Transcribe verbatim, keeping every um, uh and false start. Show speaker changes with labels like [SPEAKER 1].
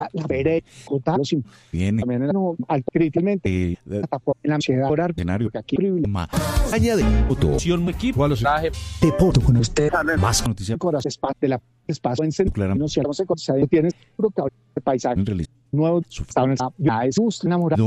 [SPEAKER 1] la feria los
[SPEAKER 2] Viene.
[SPEAKER 1] también no, al críticamente
[SPEAKER 2] Eh, de-
[SPEAKER 1] la ansiedad por
[SPEAKER 2] escenario.
[SPEAKER 1] que aquí privilegio
[SPEAKER 2] Más allá de autoción, equipo a los
[SPEAKER 1] te poto con usted
[SPEAKER 2] más noticias
[SPEAKER 1] corazón espacio de la espacio en sentido
[SPEAKER 2] Claro.
[SPEAKER 1] no cierto se cosa tienes de paisaje
[SPEAKER 2] en realidad.
[SPEAKER 1] nuevo
[SPEAKER 2] Su-
[SPEAKER 1] ya es justo enamorado